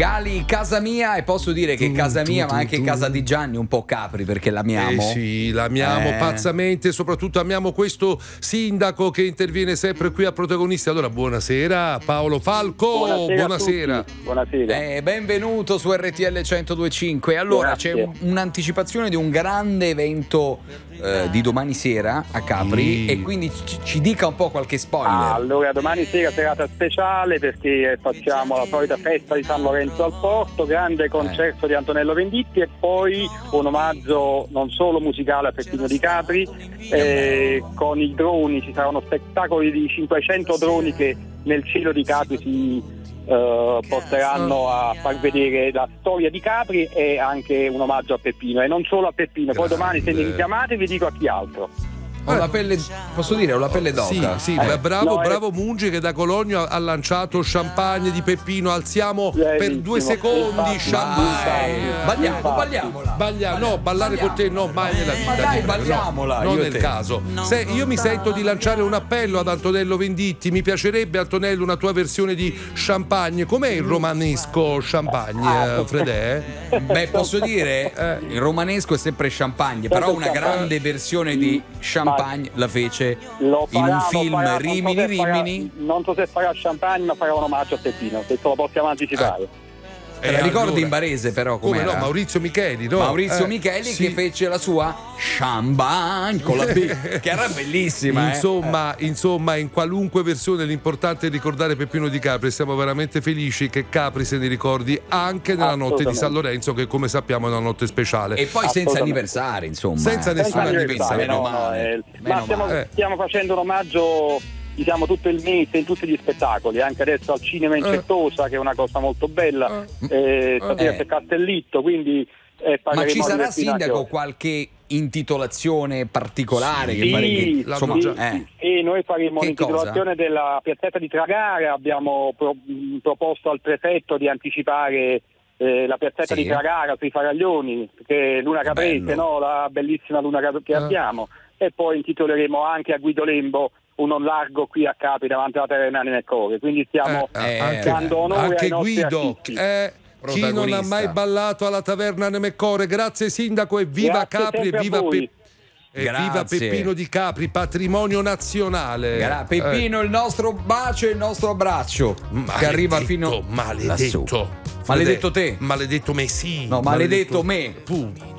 Gali, casa mia, e posso dire che casa mia, ma anche casa di Gianni, un po' Capri, perché l'amiamo. Sì, l'amiamo pazzamente, soprattutto amiamo questo sindaco che interviene sempre qui a Protagonisti. Allora, buonasera Paolo Falco, buonasera. Buonasera. Benvenuto su RTL 102.5. Allora, Grazie. c'è un'anticipazione di un grande evento di domani sera a Capri, e quindi ci dica un po' qualche spoiler. Allora, domani sera serata speciale perché facciamo la solita festa di San Lorenzo al Porto, grande concerto di Antonello Venditti e poi un omaggio non solo musicale a Peppino di Capri, con i droni. Ci saranno spettacoli di 500 droni che nel cielo di Capri si porteranno a far vedere la storia di Capri e anche un omaggio a Peppino, e non solo a Peppino. Poi domani, se mi richiamate, vi dico a chi altro. Ho la pelle, posso dire, ho la pelle d'oca. Sì, bravo Mungi che da Cologno ha lanciato champagne di Peppino. Alziamo per 2 secondi champagne. Balliamola. No, ballare con te no, mai nella vita. Ma dai, no, balliamola. non nel caso. Se io mi sento di lanciare un appello ad Antonello Venditti, mi piacerebbe, Antonello, una tua versione di champagne. Com'è il romanesco champagne, Fredè? Beh, posso dire, il romanesco è sempre champagne, però una grande versione di champagne la fece in un film Rimini. Non so se farà champagne, ma farà un omaggio a Peppino, se lo possiamo anticipare. La ricordi in barese, però, come no? Maurizio Micheli, no? Maurizio Micheli, sì, che fece la sua champagne con la B, che era bellissima. Insomma, in qualunque versione l'importante è ricordare Peppino di Capri. Siamo veramente felici che Capri se ne ricordi anche nella notte di San Lorenzo, che come sappiamo è una notte speciale. E poi senza anniversari, insomma. Senza nessun anniversario. Ma stiamo facendo un omaggio, diciamo, tutto il mese in tutti gli spettacoli, anche adesso al cinema in Certosa, che è una cosa molto bella, stasera c'è Castellitto, quindi ma ci sarà, sindaco, qualche intitolazione particolare? Sì, che noi faremo l'intitolazione della piazzetta di Tragara. Abbiamo proposto al prefetto di anticipare la piazzetta di Tragara sui Faraglioni, che è Luna Caprese, no? La bellissima Luna che abbiamo, e poi intitoleremo anche a Guido Lembo uno largo qui a Capri davanti alla Taverna Anime Core. Quindi stiamo dando onore ai nostri Guido, chi non ha mai ballato alla Taverna Anime Core. Grazie sindaco, e viva Capri e viva viva Peppino di Capri, patrimonio nazionale. Peppino, il nostro bacio e il nostro abbraccio, che arriva fino maledetto. Maledetto te. Maledetto me, sì. No, maledetto me. Tu.